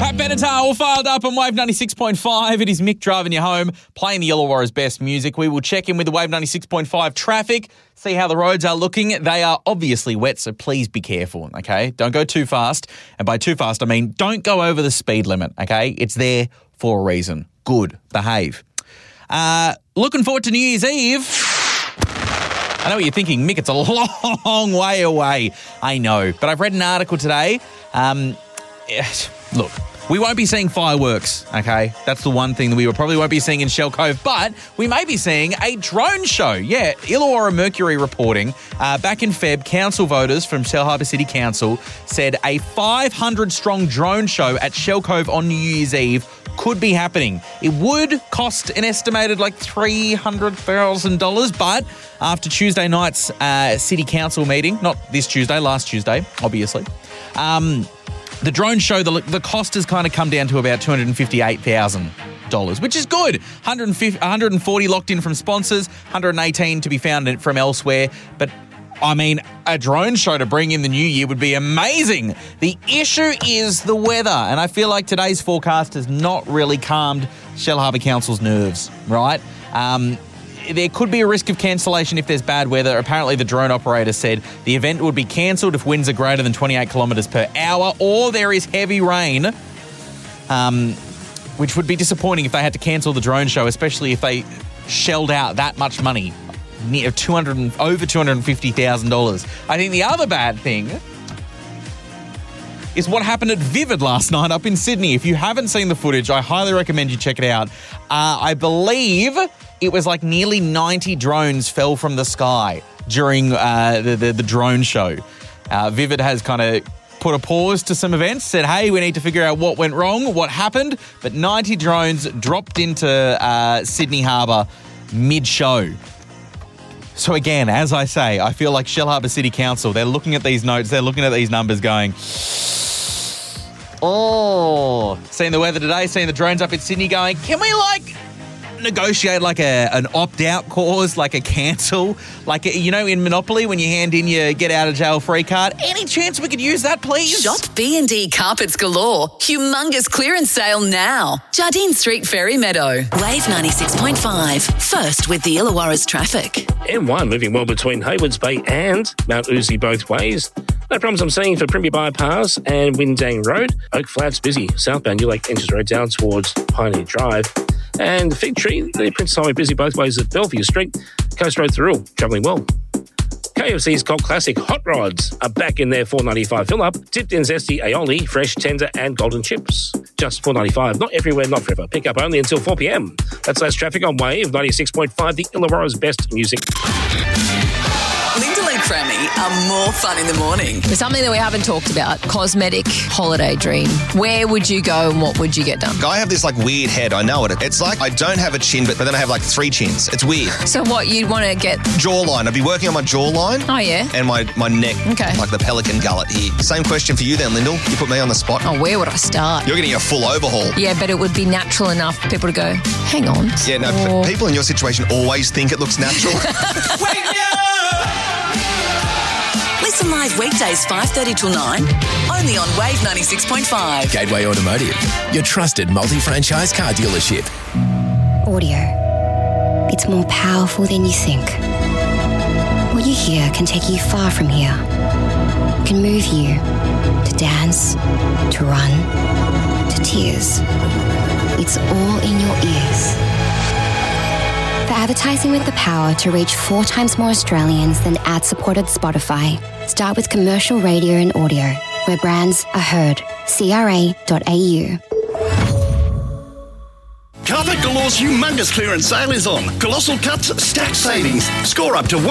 Pat Benatar, all fired up on Wave 96.5. It is Mick driving you home, playing the Illawarra's best music. We will check in with the Wave 96.5 traffic, see how the roads are looking. They are obviously wet, so please be careful, okay? Don't go too fast. And by too fast, I mean don't go over the speed limit, okay? It's there for a reason. Good. Behave. Looking forward to New Year's Eve. I know what you're thinking, Mick, it's a long way away. I know, but I've read an article today. Look, we won't be seeing fireworks, okay? That's the one thing that we probably won't be seeing in Shell Cove, but we may be seeing a drone show. Yeah, Illawarra Mercury reporting. Back in Feb, council voters from Shell Harbour City Council said a 500-strong drone show at Shell Cove on New Year's Eve could be happening. It would cost an estimated like $300,000, but after Tuesday night's City Council meeting, not this Tuesday, last Tuesday, obviously, the drone show, the cost has kind of come down to about $258,000, which is good. 140 locked in from sponsors, 118 to be found from elsewhere. But, I mean, a drone show to bring in the new year would be amazing. The issue is the weather, and I feel like today's forecast has not really calmed Shell Harbour Council's nerves, right? There could be a risk of cancellation if there's bad weather. Apparently, the drone operator said the event would be cancelled if winds are greater than 28 kilometres per hour or there is heavy rain, which would be disappointing if they had to cancel the drone show, especially if they shelled out that much money, over $250,000. I think the other bad thing is what happened at Vivid last night up in Sydney. If you haven't seen the footage, I highly recommend you check it out. I believe it was like nearly 90 drones fell from the sky during the drone show. Vivid has kind of put a pause to some events, said, hey, we need to figure out what went wrong, what happened, but 90 drones dropped into Sydney Harbour mid-show. So again, as I say, I feel like Shell Harbour City Council, they're looking at these notes, they're looking at these numbers going, oh, seeing the weather today, seeing the drones up in Sydney going, can we negotiate like an opt-out clause, like a cancel, like in Monopoly when you hand in your get out of jail free card? Any chance we could use that, please? Shop B&D Carpets Galore. Humongous clearance sale now. Jardine Street, Ferry Meadow. Wave 96.5. First with the Illawarra's traffic. M1 moving well between Haywards Bay and Mount Uzi both ways. No problems I'm seeing for Primby Bypass and Windang Road. Oak Flats busy. Southbound New Lake Enters Road down towards Pioneer Drive. And Fig Tree, the Princess Highway busy both ways at Bellevue Street. Coast Road through, travelling well. KFC's Cult Classic Hot Rods are back in their $4.95 fill-up. Dipped in zesty aioli, fresh, tender and golden chips. Just $4.95. Not everywhere, not forever. Pick up only until 4 p.m. That's less traffic on Wave 96.5, the Illawarra's best music. Linda and Crammy are more fun in the morning. There's something that we haven't talked about. Cosmetic holiday dream. Where would you go and what would you get done? I have this weird head. I know it. It's like I don't have a chin, but then I have 3 chins. It's weird. So what you'd want to get? Jawline. I'd be working on my jawline. Oh, yeah. And my neck. Okay. Like the pelican gullet here. Same question for you then, Lyndall. You put me on the spot. Oh, where would I start? You're getting a full overhaul. Yeah, but it would be natural enough for people to go, hang on. Yeah, no, people in your situation always think it looks natural. Wake me up! Listen live weekdays 5:30 till 9, only on Wave 96.5. Gateway Automotive, your trusted multi-franchise car dealership. Audio. It's more powerful than you think. What you hear can take you far from here. It can move you to dance, to run, to tears. It's all in your ears. For advertising with the power to reach 4 times more Australians than ad-supported Spotify, start with commercial radio and audio, where brands are heard. CRA.au. Carpet Galore's humongous clearance sale is on. Colossal cuts, stacked savings. Score up to